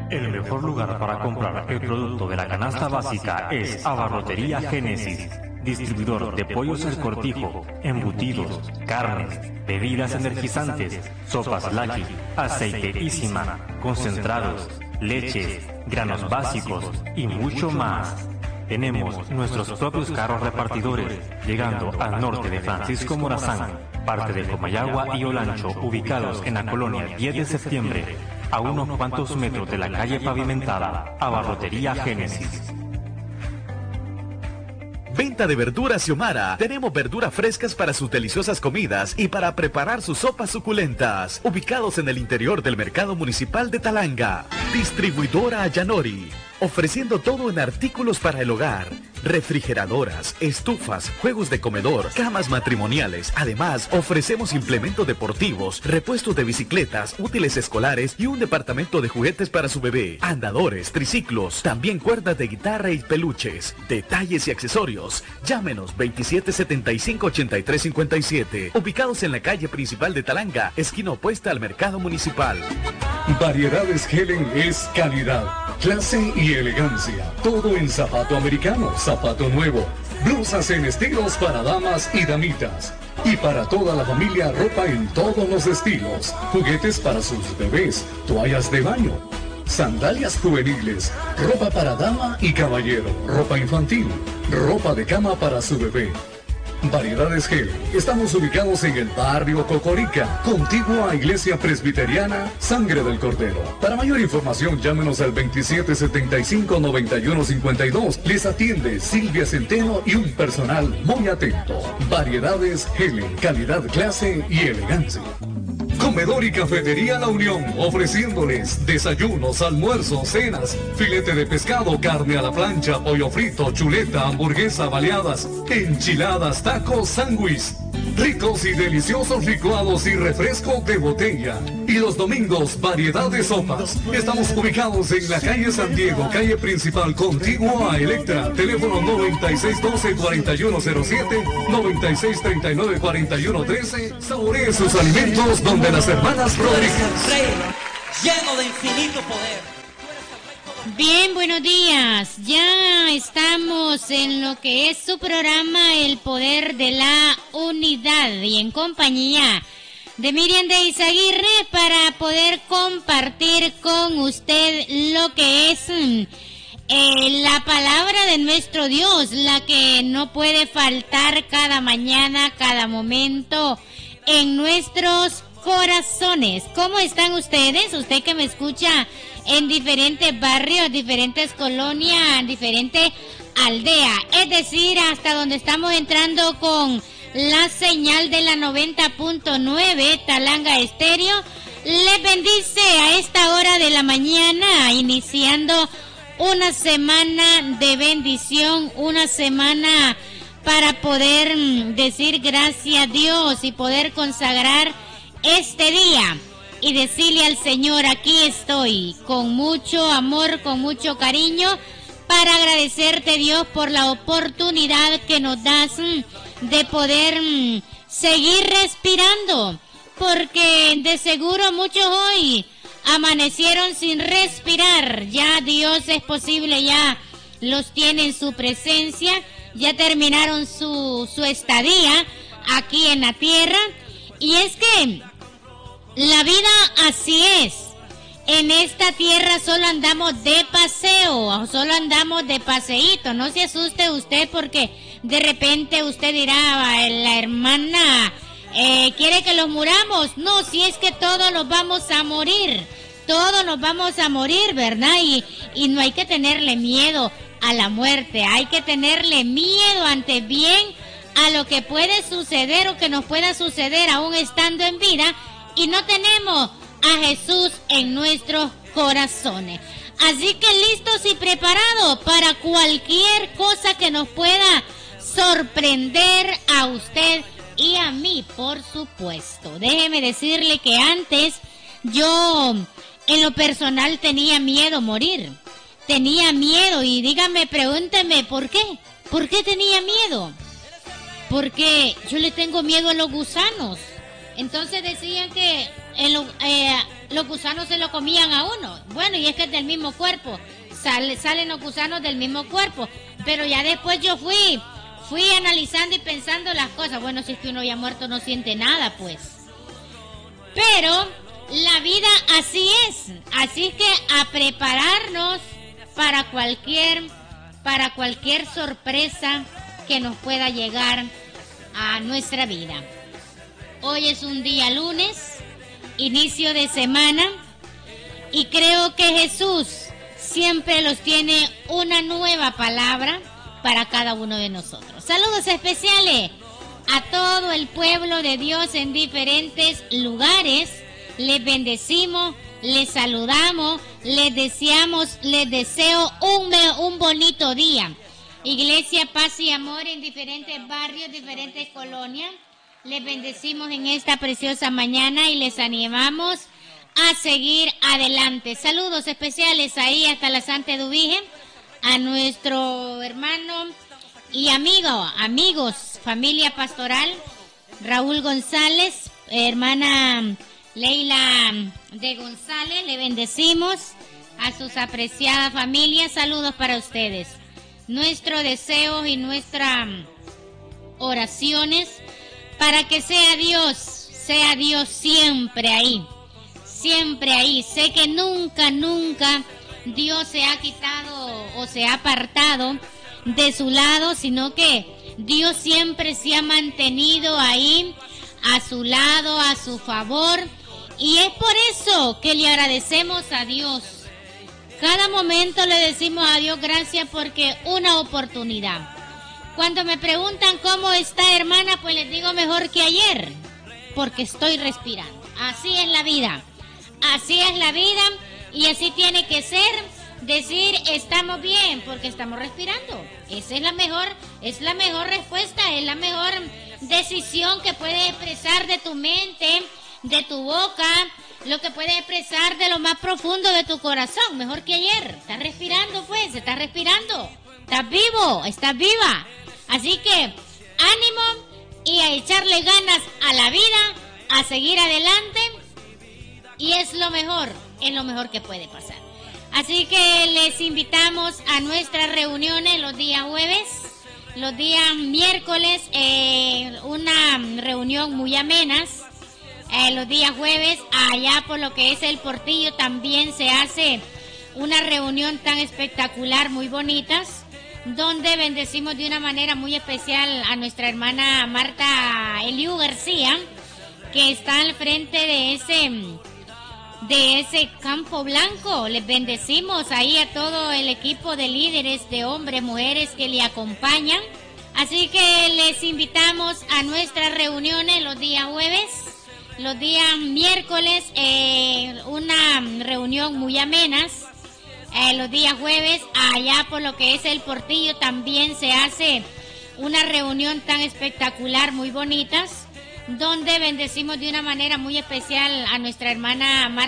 El mejor lugar para comprar el producto de la canasta básica es Abarrotería Génesis, distribuidor de pollos al cortijo, embutidos, carnes, bebidas energizantes, sopas Lucky, aceite Isima, concentrados, leches, granos básicos y mucho más. Tenemos nuestros propios carros repartidores, llegando al norte de Francisco Morazán, parte de Comayagua y Olancho, ubicados en la colonia 10 de septiembre, a unos cuantos metros de la calle pavimentada. Abarrotería Génesis. Venta de verduras Xiomara. Tenemos verduras frescas para sus deliciosas comidas y para preparar sus sopas suculentas. Ubicados en el interior del Mercado Municipal de Talanga. Distribuidora Yanori. Ofreciendo todo en artículos para el hogar. Refrigeradoras, estufas, juegos de comedor, camas matrimoniales. Además, ofrecemos implementos deportivos, repuestos de bicicletas, útiles escolares y un departamento de juguetes para su bebé. Andadores, triciclos, también cuerdas de guitarra y peluches. Detalles y accesorios. Llámenos 2775-8357. Ubicados en la calle principal de Talanga, esquina opuesta al Mercado Municipal. Variedades Helen es calidad, clase y elegancia. Todo en zapato americano, zapato nuevo, blusas en estilos para damas y damitas. Y para toda la familia, ropa en todos los estilos. Juguetes para sus bebés, toallas de baño, sandalias juveniles, ropa para dama y caballero, ropa infantil, ropa de cama para su bebé. Variedades Gel. Estamos ubicados en el barrio Cocorica, contiguo a Iglesia Presbiteriana Sangre del Cordero. Para mayor información, llámenos al 2775-9152. Les atiende Silvia Centeno y un personal muy atento. Variedades Gel, calidad, clase y elegancia. Comedor y Cafetería La Unión, ofreciéndoles desayunos, almuerzos, cenas, filete de pescado, carne a la plancha, pollo frito, chuleta, hamburguesa, baleadas, enchiladas, tacos, sándwich, ricos y deliciosos licuados y refresco de botella. Y los domingos, variedad de sopas. Estamos ubicados en la calle San Diego, calle principal, contiguo a Electra, teléfono 9612-4107, 9639-4113. Saboree sus alimentos donde las hermanas Rodríguez. Lleno de infinito poder. Bien, buenos días. Ya estamos en lo que es su programa El Poder de la Unidad y en compañía de Miriam de Izaguirre para poder compartir con usted lo que es la palabra de nuestro Dios, la que no puede faltar cada mañana, cada momento en nuestros corazones. ¿Cómo están ustedes? Usted que me escucha en diferentes barrios, diferentes colonias, en diferentes aldeas, es decir, hasta donde estamos entrando con la señal de la 90.9 Talanga Estéreo. Les bendice a esta hora de la mañana, iniciando una semana de bendición, una semana para poder decir gracias a Dios y poder consagrar este día y decirle al Señor, aquí estoy, con mucho amor, con mucho cariño, para agradecerte, Dios, por la oportunidad que nos das de poder seguir respirando, porque de seguro muchos hoy amanecieron sin respirar. Ya Dios es posible, ya los tiene en su presencia, ya terminaron su estadía aquí en la tierra. Y es que la vida así es. En esta tierra solo andamos de paseo, solo andamos de paseíto. No se asuste usted porque de repente usted dirá, la hermana quiere que los muramos. No, si es que todos nos vamos a morir. Todos nos vamos a morir, ¿verdad? Y no hay que tenerle miedo a la muerte. Hay que tenerle miedo ante bien a lo que puede suceder o que nos pueda suceder aún estando en vida y no tenemos a Jesús en nuestros corazones. Así que listos y preparados para cualquier cosa que nos pueda sorprender a usted y a mí, por supuesto. Déjeme decirle que antes yo en lo personal tenía miedo a morir. Tenía miedo y dígame, pregúnteme, ¿por qué? ¿Por qué tenía miedo? Porque yo le tengo miedo a los gusanos. Entonces decían que los gusanos se lo comían a uno. Bueno, y es que es del mismo cuerpo. Salen los gusanos del mismo cuerpo. Pero ya después yo fui analizando y pensando las cosas. Bueno, si es que uno ya muerto no siente nada, pues. Pero la vida así es. Así que a prepararnos para cualquier sorpresa que nos pueda llegar a nuestra vida. Hoy es un día lunes, inicio de semana, y creo que Jesús siempre los tiene una nueva palabra para cada uno de nosotros. Saludos especiales a todo el pueblo de Dios en diferentes lugares. Les bendecimos, les saludamos, les deseo un bonito día. Iglesia Paz y Amor en diferentes barrios, diferentes colonias. Les bendecimos en esta preciosa mañana y les animamos a seguir adelante. Saludos especiales ahí hasta la Santa Eduvigen, a nuestro hermano y amigos, familia pastoral, Raúl González, hermana Leila de González, le bendecimos a sus apreciadas familias. Saludos para ustedes. Nuestro deseo y nuestras oraciones para que sea Dios siempre ahí. Sé que nunca Dios se ha quitado o se ha apartado de su lado, sino que Dios siempre se ha mantenido ahí, a su lado, a su favor, y es por eso que le agradecemos a Dios. Cada momento le decimos a Dios gracias porque una oportunidad. Cuando me preguntan cómo está, hermana, pues les digo mejor que ayer, porque estoy respirando. Así es la vida, y así tiene que ser, decir estamos bien, porque estamos respirando. Esa es la mejor respuesta, es la mejor decisión que puedes expresar de tu mente, de tu boca, lo que puedes expresar de lo más profundo de tu corazón, mejor que ayer. Estás respirando, pues, estás respirando, estás vivo, estás viva. Así que ánimo y a echarle ganas a la vida, a seguir adelante, y es lo mejor que puede pasar. Así que les invitamos a nuestras reuniones los días jueves, los días miércoles, una reunión muy amenas. Los días jueves, allá por lo que es el Portillo, también se hace una reunión tan espectacular, muy bonitas, donde bendecimos de una manera muy especial a nuestra hermana Marta Eliu García, que está al frente de ese campo blanco. Les bendecimos ahí a todo el equipo de líderes, de hombres, mujeres que le acompañan. Así que les invitamos a nuestras reuniones los días jueves, los días miércoles, una reunión muy amenas. Los días jueves, allá por lo que es el Portillo, también se hace una reunión tan espectacular, muy bonitas, donde bendecimos de una manera muy especial a nuestra hermana Marta